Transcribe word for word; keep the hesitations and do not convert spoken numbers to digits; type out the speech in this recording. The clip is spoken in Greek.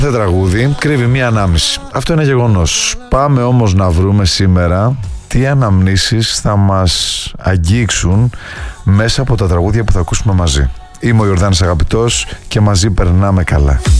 κάθε τραγούδι κρύβει μία ανάμνηση. Αυτό είναι γεγονός. Πάμε όμως να βρούμε σήμερα τι αναμνήσεις θα μας αγγίξουν μέσα από τα τραγούδια που θα ακούσουμε μαζί. Είμαι ο Ιορδάνης Αγαπητός και μαζί περνάμε καλά.